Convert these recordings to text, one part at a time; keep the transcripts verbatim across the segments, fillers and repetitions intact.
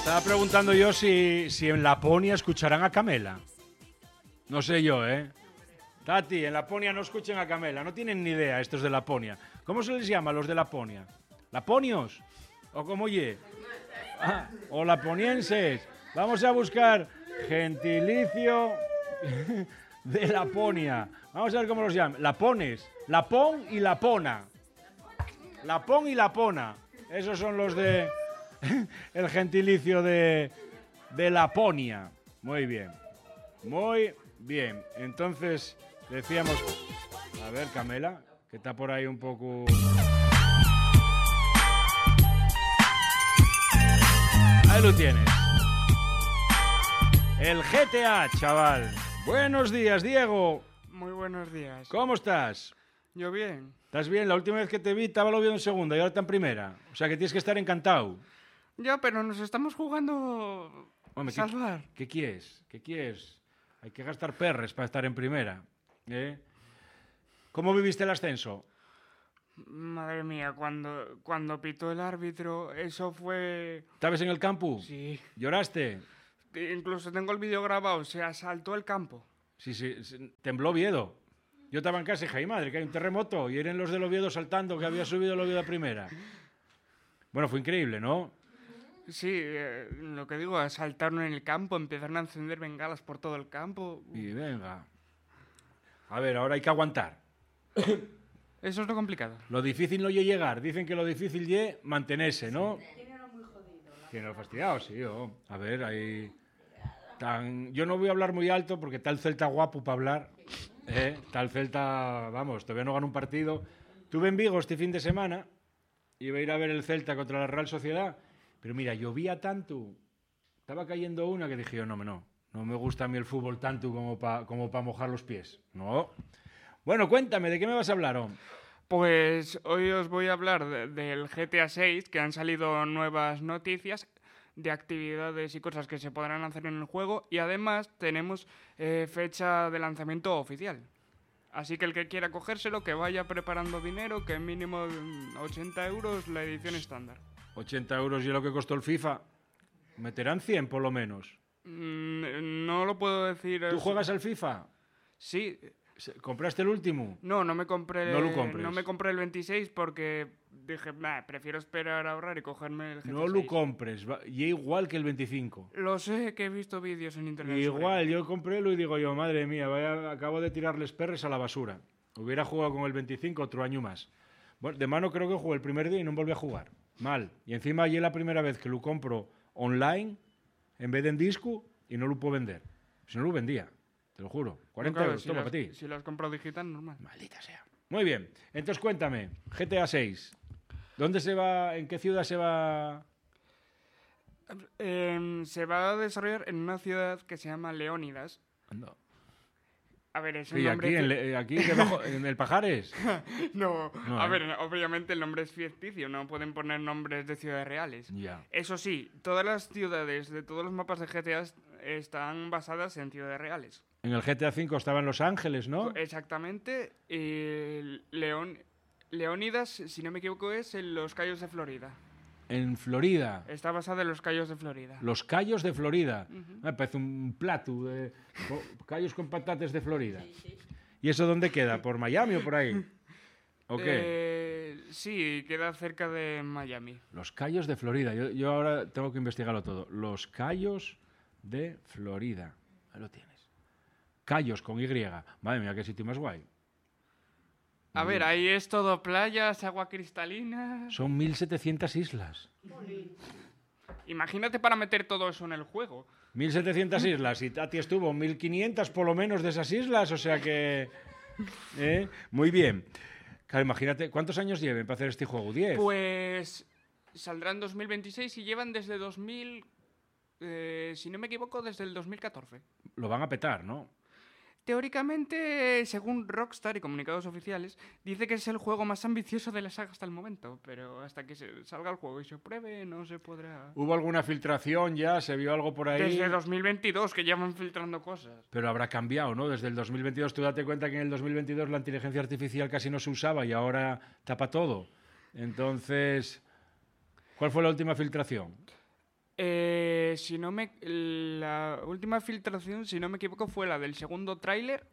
Estaba preguntando yo si, si en Laponia escucharán a Camela. No sé yo, ¿eh? Tati, en Laponia no escuchen a Camela. No tienen ni idea estos de Laponia. ¿Cómo se les llama a los de Laponia? ¿Laponios? ¿O cómo ye? Ah, o laponienses. Vamos a buscar gentilicio de Laponia. Vamos a ver cómo los llaman. Lapones. Lapón y Lapona. Lapón y Lapona. Esos son los de el gentilicio de, de Laponia. Muy bien. Muy bien. Entonces, decíamos... A ver, Camela, que está por ahí un poco... Ahí lo tienes. El G T A, chaval. Buenos días, Diego. Muy buenos días. ¿Cómo estás? Yo bien. ¿Estás bien? La última vez que te vi estaba lo viendo en segunda y ahora está en primera. O sea que tienes que estar encantado. Ya, pero nos estamos jugando... Hombre, salvar. ¿qué, ¿Qué quieres? ¿Qué quieres? Hay que gastar perres para estar en primera. ¿Eh? ¿Cómo viviste el ascenso? Madre mía, cuando, cuando pitó el árbitro, eso fue... ¿Estabas en el campo? Sí. ¿Lloraste? Incluso tengo el vídeo grabado, se asaltó el campo. Sí, sí, sí, tembló Oviedo. Yo estaba en casa y dije, ay madre, que hay un terremoto. Y eran los del Oviedo saltando, que había subido el Oviedo a primera. Bueno, fue increíble, ¿no? Sí, eh, lo que digo, asaltaron en el campo, empezaron a encender bengalas por todo el campo. Y venga. A ver, ahora hay que aguantar. Eso es lo complicado. Lo difícil no es llegar. Dicen que lo difícil es mantenerse, ¿no? Tiene lo fastidiado, sí. Oh. A ver, ahí... Tan... Yo no voy a hablar muy alto porque está el Celta guapo para hablar. ¿Eh? Está el Celta, vamos, todavía no gana un partido. Tuve en Vigo este fin de semana. Iba a ir a ver el Celta contra la Real Sociedad. Pero mira, llovía tanto. Estaba cayendo una que dije yo, no, no. No me gusta a mí el fútbol tanto como para como pa mojar los pies. No. Bueno, cuéntame, ¿de qué me vas a hablar, hombre? Pues hoy os voy a hablar de, del G T A seis, que han salido nuevas noticias de actividades y cosas que se podrán hacer en el juego, y además tenemos eh, fecha de lanzamiento oficial. Así que el que quiera cogérselo, que vaya preparando dinero, que mínimo ochenta euros la edición estándar. ochenta euros y lo que costó el FIFA. Meterán cien por lo menos. Mm, no lo puedo decir. ¿Tú juegas al FIFA? Sí. ¿Compraste el último? No, no me compré, no lo compres. No me compré el veintiséis porque dije, nah, prefiero esperar a ahorrar y cogerme el G T A No seis. lo compres, y igual que el veinticinco. Lo sé, que he visto vídeos en internet. Igual, yo compré lo y digo yo, madre mía, vaya, acabo de tirarles perres a la basura. Hubiera jugado con el veinticinco otro año más. Bueno, de mano creo que jugué el primer día y no volví a jugar. Mal. Y encima allí es la primera vez que lo compro online en vez de en disco y no lo puedo vender. Si no lo vendía, te lo juro. cuarenta no, claro, euros, si toma las, para ti. Si lo has comprado digital, normal. Maldita sea. Muy bien. Entonces cuéntame, G T A seis. ¿Dónde se va? ¿En qué ciudad se va? Eh, se va a desarrollar en una ciudad que se llama Leónidas. No. A ver, es un Sí, nombre... aquí, en, Le- aquí debajo, en el Pajares. no, No, a ¿eh? ver, obviamente el nombre es ficticio, no pueden poner nombres de ciudades reales. Ya. Eso sí, todas las ciudades de todos los mapas de G T A est- están basadas en ciudades reales. En el G T A cinco estaba en Los Ángeles, ¿no? Exactamente. Y León... Leónidas, si no me equivoco, es en los Cayos de Florida. En Florida. Está basada en los Cayos de Florida. Los Cayos de Florida. Ujú. Me parece un plato de co- Cayos con patates de Florida. ¿Y eso dónde queda? ¿Por Miami o por ahí? ¿O qué? Eh, sí, queda cerca de Miami. Los Cayos de Florida. Yo, yo ahora tengo que investigarlo todo. Los Cayos de Florida. Ahí lo tienes. Cayos con Y. Madre mía, qué sitio más guay. A ver, ahí es todo playas, agua cristalina. Son mil setecientas islas. Imagínate para meter todo eso en el juego. mil setecientas islas. Y Tati estuvo mil quinientas por lo menos de esas islas. O sea que... ¿eh? Muy bien. Claro, imagínate, ¿cuántos años lleven para hacer este juego? ¿diez? Pues saldrá en dos mil veintiséis y llevan desde dos mil... eh, si no me equivoco, desde el dos mil catorce. Lo van a petar, ¿no? Teóricamente, según Rockstar y comunicados oficiales, dice que es el juego más ambicioso de la saga hasta el momento, pero hasta que se salga el juego y se pruebe no se podrá... ¿Hubo alguna filtración ya? ¿Se vio algo por ahí? Desde dos mil veintidós, que ya van filtrando cosas. Pero habrá cambiado, ¿no? Desde el dos mil veintidós, tú date cuenta que en el dos mil veintidós la inteligencia artificial casi no se usaba y ahora tapa todo. Entonces, ¿cuál fue la última filtración? Eh, si no me... La última filtración, si no me equivoco, fue la del segundo tráiler,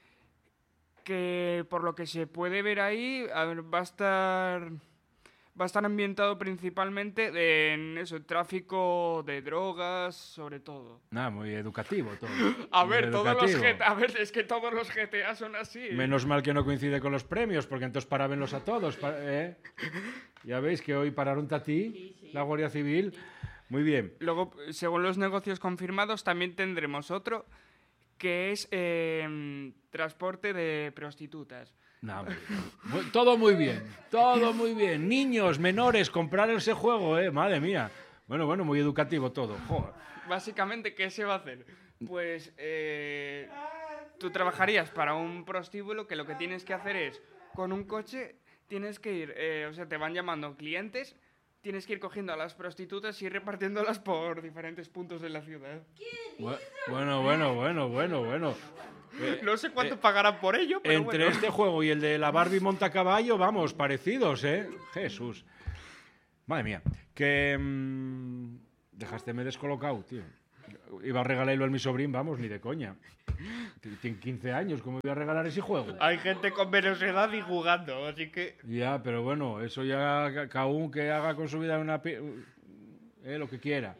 que por lo que se puede ver ahí, a ver, va a estar... Va a estar ambientado principalmente en eso, tráfico de drogas, sobre todo. Nada, muy educativo todo. A Muy ver, todos los educativo. G T A, a ver, es que todos los G T A son así. Menos mal que no coincide con los premios, porque entonces parábenlos a todos. pa- ¿eh? Ya veis que hoy pararon a ti, Sí, sí. la Guardia Civil. Muy bien. Luego, según los negocios confirmados, también tendremos otro que es eh, transporte de prostitutas. Nah, muy bien. Muy- todo muy bien, todo muy bien. Niños, menores, comprar ese juego, ¿eh? Madre mía. Bueno, bueno, muy educativo todo. Joder. Básicamente, ¿qué se va a hacer? Pues eh, tú trabajarías para un prostíbulo que lo que tienes que hacer es, con un coche, tienes que ir, eh, o sea, te van llamando clientes, tienes que ir cogiendo a las prostitutas y ir repartiéndolas por diferentes puntos de la ciudad. Bu- Bueno, bueno, bueno, bueno, bueno. Eh, No sé cuánto pagarán por ello, pero Entre bueno. este juego y el de la Barbie Montacaballo, vamos, parecidos, ¿eh? Jesús. Madre mía. Que... mm, dejásteme descolocado, tío. Iba a regalarlo a mi sobrín, vamos, ni de coña. Tiene quince años, ¿cómo voy a regalar ese juego? Hay gente con menos edad y jugando, así que... Ya, pero bueno, eso ya ca- cada uno que haga con su vida una... pi- eh, lo que quiera.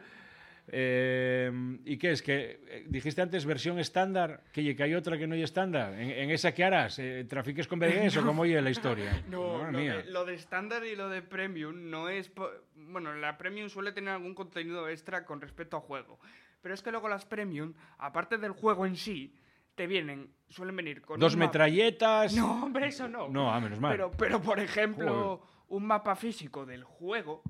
Eh, ¿Y qué es? Que eh, dijiste antes versión estándar, que, que hay otra que no hay estándar. ¿En, en esa qué harás? Eh, ¿Trafiques con B D S o cómo oye la historia? No, Madre lo mía. de, lo de estándar y lo de premium no es... po- Bueno, la premium suele tener algún contenido extra con respecto a juego. Pero es que luego las premium, aparte del juego en sí, te vienen, suelen venir con... Dos un mapa- metralletas. No, hombre, eso no. No, ah, menos mal. Pero, pero por ejemplo, un mapa físico del juego.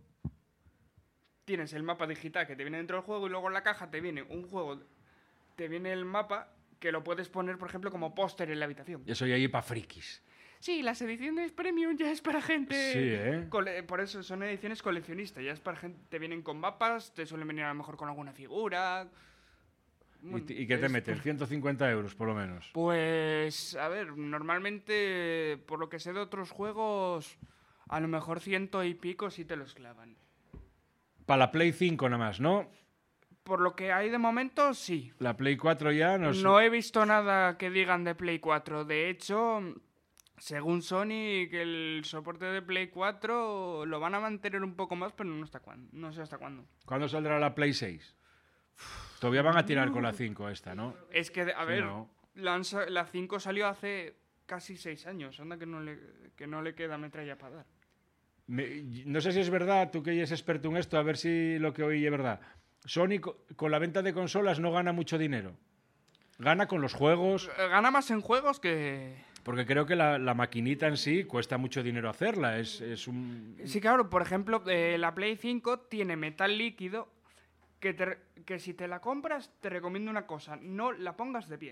Tienes el mapa digital que te viene dentro del juego y luego en la caja te viene un juego, te viene el mapa que lo puedes poner, por ejemplo, como póster en la habitación. Eso ya ahí para frikis. Sí, las ediciones premium ya es para gente... Sí, ¿eh? cole- Por eso son ediciones coleccionistas, ya es para gente... Te vienen con mapas, te suelen venir a lo mejor con alguna figura... ¿Y, Bueno, t- y qué te es- meten? ciento cincuenta euros, por lo menos. Pues, a ver, normalmente, por lo que sé de otros juegos, a lo mejor ciento y pico sí te los clavan. Para la Play cinco nada más, ¿no? Por lo que hay de momento, sí. La Play cuatro ya no sé. No he visto nada que digan de Play cuatro. De hecho, según Sony, que el soporte de Play cuatro lo van a mantener un poco más, pero no, hasta cuándo, no sé hasta cuándo. ¿Cuándo saldrá la Play seis? Todavía van a tirar con la cinco esta, ¿no? Es que, a Sí, ver, no. la, han sa- la cinco salió hace casi seis años. Anda que no le, que no le queda metralla para dar. Me- no sé si es verdad, tú que eres experto en esto, a ver si lo que oí es verdad. Sony co- con la venta de consolas no gana mucho dinero. Gana con los juegos, Eh, Gana más en juegos que... porque creo que la, la maquinita en sí cuesta mucho dinero hacerla. Es, es un... Sí, claro, por ejemplo, eh, la Play cinco tiene metal líquido que, te re- que si te la compras te recomiendo una cosa, no la pongas de pie.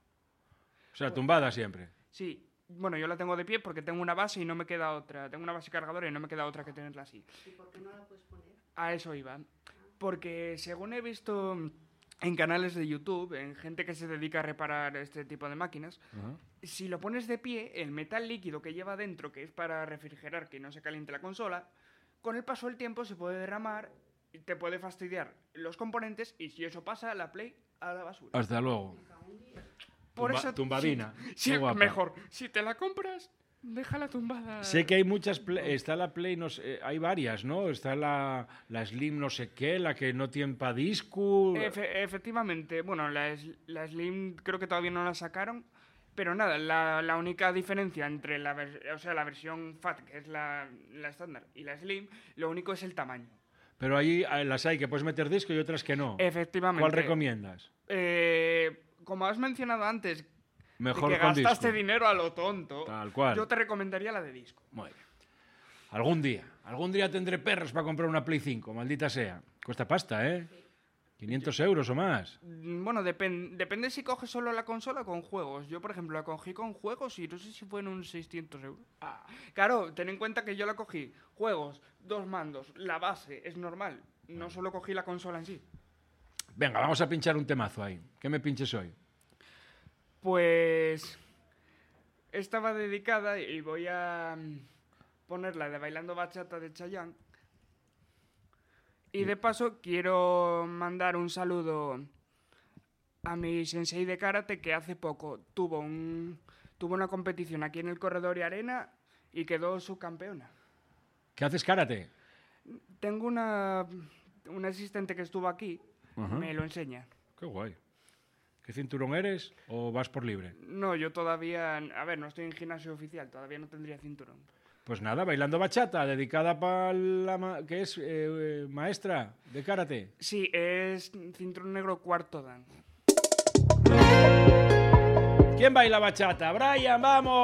O sea, tumbada siempre. Sí, bueno, yo la tengo de pie porque tengo una base y no me queda otra. Tengo una base cargadora y no me queda otra que tenerla así. ¿Y por qué no la puedes poner? A eso iba. Porque según he visto en canales de YouTube, en gente que se dedica a reparar este tipo de máquinas, Ajá. si lo pones de pie, el metal líquido que lleva dentro, que es para refrigerar que no se caliente la consola, con el paso del tiempo se puede derramar y te puede fastidiar los componentes y si eso pasa, la Play a la basura. Hasta luego. Por Tumba- eso, tumbadina. sí, sí, Qué guapa. mejor. Si te la compras, déjala tumbada. Sé que hay muchas, Play- está la Play, no sé, hay varias, ¿no? Está la, la Slim no sé qué, la que no tiene pa' disco. Efe- efectivamente, bueno, la, es- la Slim creo que todavía no la sacaron, pero nada, la, la única diferencia entre la, vers- o sea, la versión Fat, que es la, la estándar, y la Slim, lo único es el tamaño. Pero ahí eh, las hay que puedes meter disco y otras que no. Efectivamente. ¿Cuál recomiendas? Eh, como has mencionado antes, de Mejor que con gastaste disco. dinero a lo tonto, Tal cual. yo te recomendaría la de disco. Muy bien. Algún día, algún día tendré perros para comprar una Play cinco, maldita sea. Cuesta pasta, ¿eh? quinientos euros o más. Mm, Bueno, depen- depende si coges solo la consola o con juegos. Yo, por ejemplo, la cogí con juegos y no sé si fueron unos seiscientos euros. Ah, claro, ten en cuenta que yo la cogí juegos, dos mandos, la base, es normal. No solo cogí la consola en sí. Venga, vamos a pinchar un temazo ahí. ¿Qué me pinches hoy? Pues estaba dedicada y voy a mm, ponerla de Bailando Bachata de Chayanne, Y de paso quiero mandar un saludo a mi sensei de karate que hace poco tuvo, un, tuvo una competición aquí en el Corredor y Arena y quedó subcampeona. ¿Qué haces karate? Tengo una, una asistente que estuvo aquí, Ajá. me lo enseña. Qué guay. ¿Qué cinturón eres o vas por libre? No, yo todavía, a ver, no estoy en gimnasio oficial, todavía no tendría cinturón. Pues nada, bailando bachata, dedicada para la ma que es eh, maestra de karate. Sí, es cinturón negro cuarto dan. ¿Quién baila bachata? Brian, vamos.